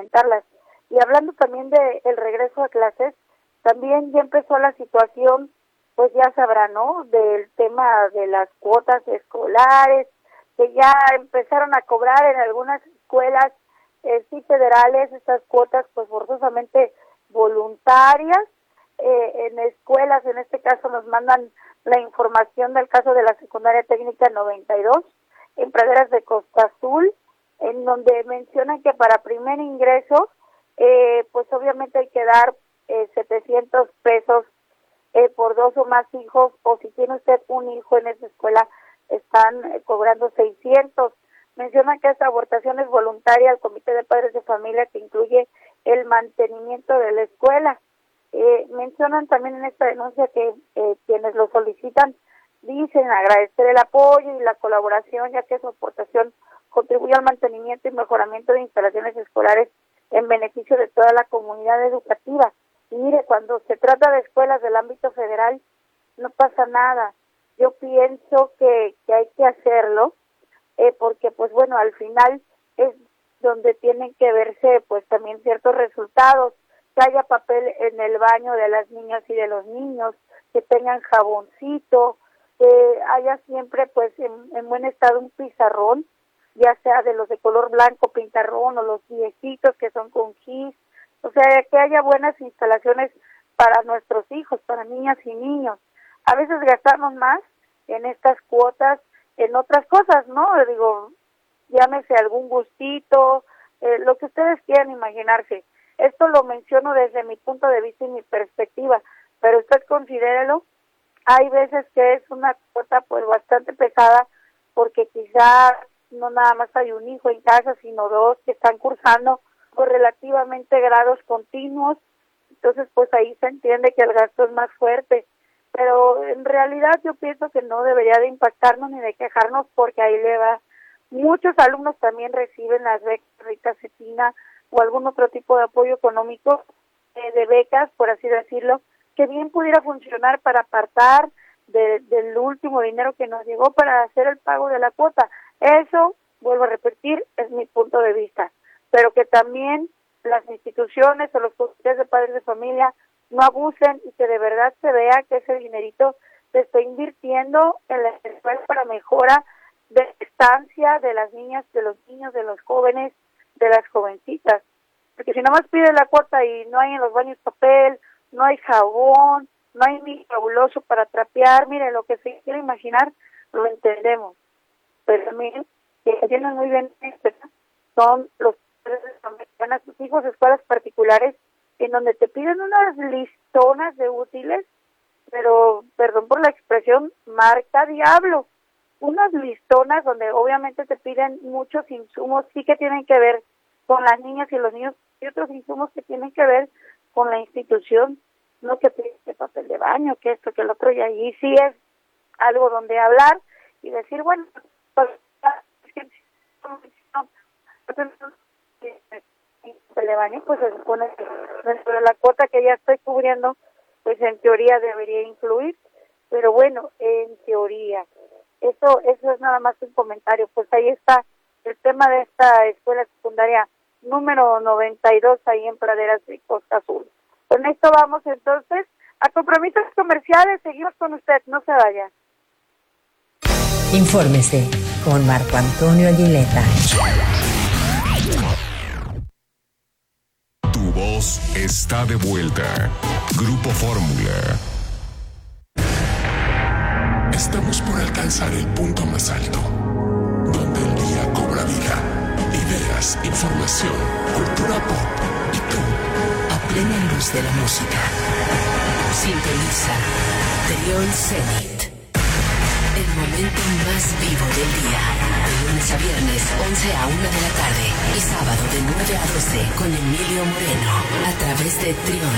fomentarlas. Y hablando también de el regreso a clases, también ya empezó la situación, pues ya sabrán, ¿no?, del tema de las cuotas escolares, que ya empezaron a cobrar en algunas escuelas, sí federales, estas cuotas pues forzosamente voluntarias. En escuelas, en este caso nos mandan la información del caso de la secundaria técnica 92, en praderas de Costa Azul, en donde mencionan que para primer ingreso, pues obviamente hay que dar 700 pesos por 2 o más hijos, o si tiene usted un hijo en esa escuela, están cobrando 600. Mencionan que esta aportación es voluntaria al Comité de Padres de Familia, que incluye el mantenimiento de la escuela. Mencionan también en esta denuncia que quienes lo solicitan dicen agradecer el apoyo y la colaboración, ya que su aportación contribuye al mantenimiento y mejoramiento de instalaciones escolares en beneficio de toda la comunidad educativa. Y mire, cuando se trata de escuelas del ámbito federal, no pasa nada. Yo pienso que hay que hacerlo, porque pues bueno, al final es donde tienen que verse pues también ciertos resultados, que haya papel en el baño de las niñas y de los niños, que tengan jaboncito, que haya siempre pues en buen estado un pizarrón, ya sea de los de color blanco, pintarrón, o los viejitos que son con gis, o sea, que haya buenas instalaciones para nuestros hijos, para niñas y niños. A veces gastamos más en estas cuotas, en otras cosas, ¿no? Digo, llámese algún gustito, lo que ustedes quieran imaginarse. Esto lo menciono desde mi punto de vista y mi perspectiva, pero usted considérelo. Hay veces que es una cuota pues bastante pesada, porque quizá no nada más hay un hijo en casa, sino 2 que están cursando con relativamente grados continuos. Entonces pues ahí se entiende que el gasto es más fuerte, pero en realidad yo pienso que no debería de impactarnos ni de quejarnos, porque ahí le va. Muchos alumnos también reciben las becas Rita Cetina o algún otro tipo de apoyo económico, de becas, por así decirlo, que bien pudiera funcionar para apartar del último dinero que nos llegó para hacer el pago de la cuota. Eso, vuelvo a repetir, es mi punto de vista, pero que también las instituciones o los comités de padres de familia no abusen, y que de verdad se vea que ese dinerito se está invirtiendo en la escuela para mejora de estancia de las niñas, de los niños, de los jóvenes, de las jovencitas. Porque si nada más pide la cuota y no hay en los baños papel, no hay jabón, no hay ni fabuloso para trapear, mire, lo que se quiere imaginar, lo entendemos. Pero también, que tienen muy bien, son los padres que van a sus hijos a escuelas particulares, en donde te piden unas listonas de útiles, pero, perdón por la expresión, marca diablo. Unas listonas donde obviamente te piden muchos insumos, sí que tienen que ver con las niñas y los niños, y otros insumos que tienen que ver con la institución, no que piden papel de baño, que esto, que el otro, y allí sí es algo donde hablar y decir, bueno, pues, papel de baño, pues se supone que dentro de la cuota que ya estoy cubriendo, pues en teoría debería incluir, pero bueno, en teoría. Eso es nada más un comentario. Pues ahí está el tema de esta escuela secundaria número 92, ahí en Praderas de Costa Azul. Con esto vamos entonces a compromisos comerciales. Seguimos con usted, no se vaya. Infórmese con Marco Antonio Aguilera. Tu voz está de vuelta. Grupo Fórmula. Estamos por alcanzar el punto más alto, donde el día cobra vida. Ideas, información, cultura pop y tú, a plena luz de la música. Sintoniza Trión Zenit. El momento más vivo del día. De lunes a viernes, 11 a 1 de la tarde. Y sábado de 9 a 12 con Emilio Moreno. A través de Trión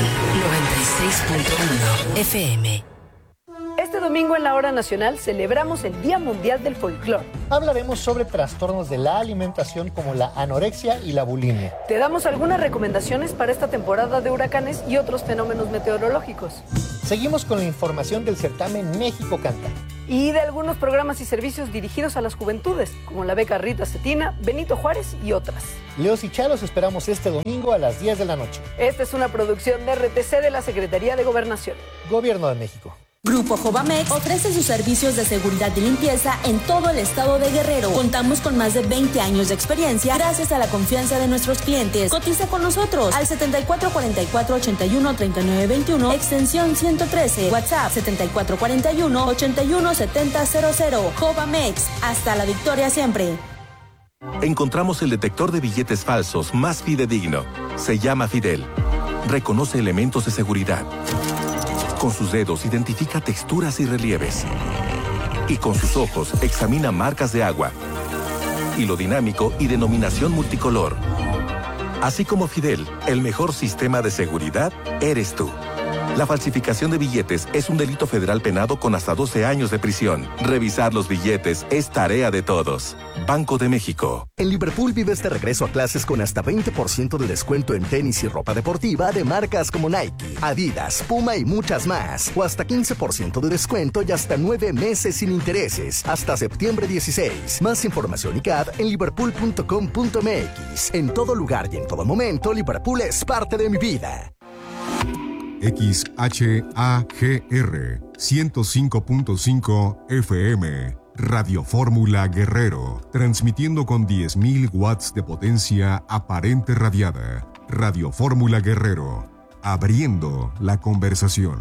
96.1 FM. Este domingo en la Hora Nacional celebramos el Día Mundial del Folclor. Hablaremos sobre trastornos de la alimentación como la anorexia y la bulimia. Te damos algunas recomendaciones para esta temporada de huracanes y otros fenómenos meteorológicos. Seguimos con la información del certamen México Canta. y de algunos programas y servicios dirigidos a las juventudes, como la beca Rita Cetina, Benito Juárez y otras. Leos y Chá los esperamos este domingo a las 10 de la noche. Esta es una producción de RTC de la Secretaría de Gobernación. Gobierno de México. Grupo Jovamex ofrece sus servicios de seguridad y limpieza en todo el estado de Guerrero. Contamos con más de 20 años de experiencia gracias a la confianza de nuestros clientes. Cotiza con nosotros al 7444-813921, extensión 113, WhatsApp 7441-817000. Jovamex, hasta la victoria siempre. Encontramos el detector de billetes falsos más fidedigno. Se llama Fidel. Reconoce elementos de seguridad. Con sus dedos identifica texturas y relieves. Y con sus ojos examina marcas de agua. Hilo dinámico y denominación multicolor. Así como Fidel, el mejor sistema de seguridad eres tú. La falsificación de billetes es un delito federal penado con hasta 12 años de prisión. Revisar los billetes es tarea de todos. Banco de México. En Liverpool vives de regreso a clases con hasta 20% de descuento en tenis y ropa deportiva de marcas como Nike, Adidas, Puma y muchas más. O hasta 15% de descuento y hasta 9 meses sin intereses. Hasta septiembre 16. Más información y CAD en liverpool.com.mx. En todo lugar y en todo momento, Liverpool es parte de mi vida. XHAGR 105.5 FM Radio Fórmula Guerrero, transmitiendo con 10.000 watts de potencia aparente radiada. Radio Fórmula Guerrero, abriendo la conversación.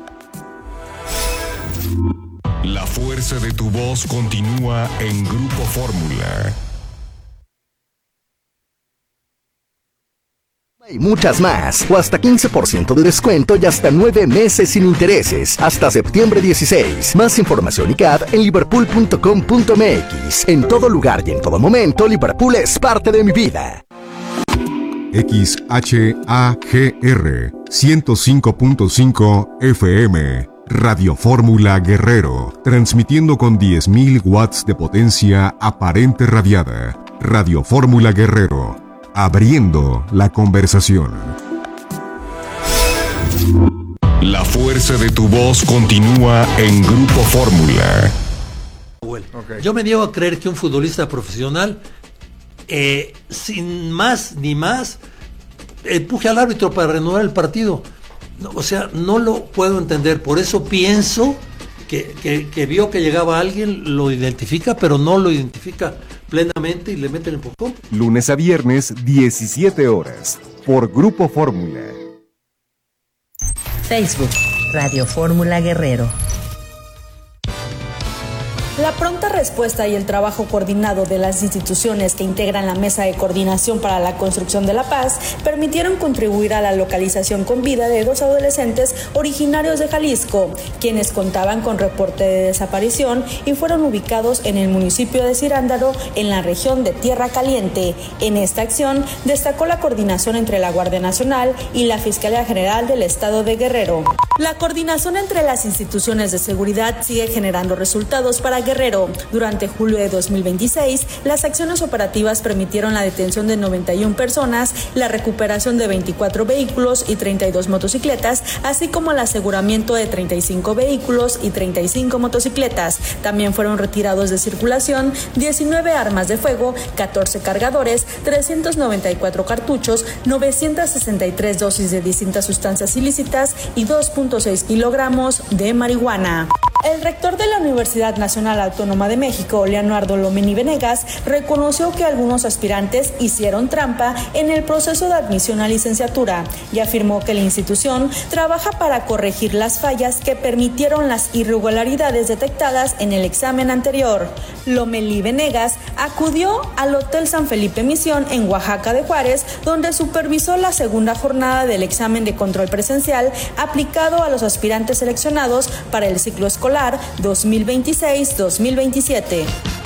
La fuerza de tu voz continúa en Grupo Fórmula. Y muchas más, o hasta 15% de descuento y hasta 9 meses sin intereses, hasta septiembre 16. Más información y CAD en liverpool.com.mx. En todo lugar y en todo momento, Liverpool es parte de mi vida. XHAGR 105.5 FM Radio Fórmula Guerrero, transmitiendo con 10.000 watts de potencia aparente radiada. Radio Fórmula Guerrero, abriendo la conversación. La fuerza de tu voz continúa en Grupo Fórmula. Okay. Yo me niego a creer que un futbolista profesional, sin más ni más, empuje al árbitro para renovar el partido. No, o sea, no lo puedo entender. Por eso pienso que vio que llegaba alguien, lo identifica, pero no lo identifica plenamente y le mete el empujón. Lunes a viernes, 17 horas, por Grupo Fórmula. Facebook, Radio Fórmula Guerrero. La pronta respuesta y el trabajo coordinado de las instituciones que integran la Mesa de Coordinación para la Construcción de la Paz permitieron contribuir a la localización con vida de 2 adolescentes originarios de Jalisco, quienes contaban con reporte de desaparición y fueron ubicados en el municipio de Cirándaro, en la región de Tierra Caliente. En esta acción destacó la coordinación entre la Guardia Nacional y la Fiscalía General del Estado de Guerrero. La coordinación entre las instituciones de seguridad sigue generando resultados para Guerrero. Durante julio de 2026, las acciones operativas permitieron la detención de 91 personas, la recuperación de 24 vehículos y 32 motocicletas, así como el aseguramiento de 35 vehículos y 35 motocicletas. También fueron retirados de circulación 19 armas de fuego, 14 cargadores, 394 cartuchos, 963 dosis de distintas sustancias ilícitas y 2.6 kilogramos de marihuana. El rector de la Universidad Nacional Autónoma de México, Leonardo Lomeni Venegas, reconoció que algunos aspirantes hicieron trampa en el proceso de admisión a licenciatura y afirmó que la institución trabaja para corregir las fallas que permitieron las irregularidades detectadas en el examen anterior. Lomeni Venegas acudió al Hotel San Felipe Misión en Oaxaca de Juárez, donde supervisó la segunda jornada del examen de control presencial aplicado a los aspirantes seleccionados para el ciclo escolar 2026-2027.